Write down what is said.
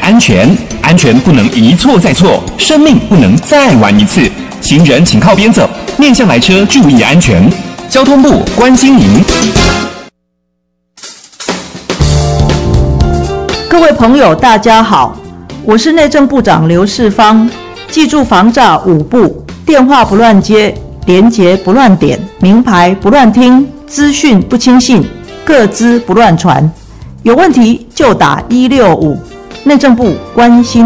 安全，安全不能一错再错，生命不能再玩一次。行人请靠边走，面向来车注意安全。交通部关心您。 各位朋友大家好，我是内政部长刘世芳。记住防诈5步：电话不乱接，连结不乱点，名牌不乱听，资讯不轻信，个资不乱传。有问题就打165。内政部关心